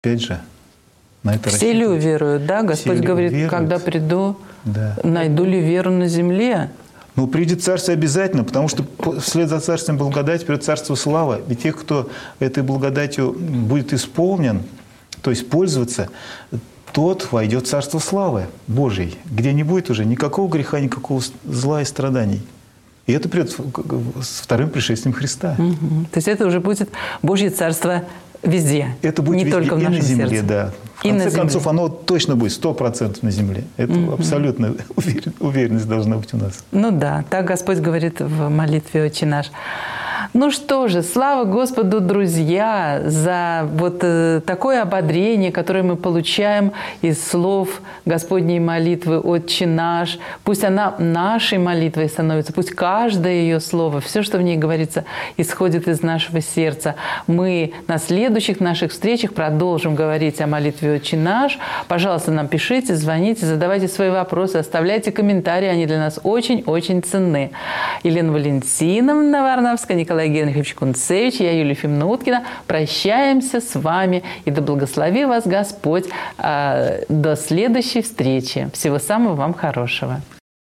Опять же, на это Все ли уверуют, да? Господь говорит, уверуют. Когда приду, да. Найду ли веру на земле? Ну, придет Царство обязательно, потому что вслед за Царством благодати придет Царство славы. И тех, кто этой благодатью будет исполнен, то есть пользоваться, тот войдет в Царство славы Божьей, где не будет уже никакого греха, никакого зла и страданий. И это придет с вторым пришествием Христа. Угу. То есть это уже будет Божье Царство везде, это будет не везде, только в нашем и на земле, сердце. Да. В конце концов, оно точно будет 100% на земле. Это абсолютно уверенность должна быть у нас. Ну да, так Господь говорит в молитве «Отче наш». Ну что же, слава Господу, друзья, за вот такое ободрение, которое мы получаем из слов Господней молитвы «Отче наш». Пусть она нашей молитвой становится, пусть каждое ее слово, все, что в ней говорится, исходит из нашего сердца. Мы на следующих наших встречах продолжим говорить о молитве «Отче наш». Пожалуйста, нам пишите, звоните, задавайте свои вопросы, оставляйте комментарии, они для нас очень-очень ценны. Елена Валентиновна Варнавская, Николай Генрихович Кунцевич, я Юлия Ефимовна Уткина. Прощаемся с вами, и да благослови вас Господь. До следующей встречи. Всего самого вам хорошего.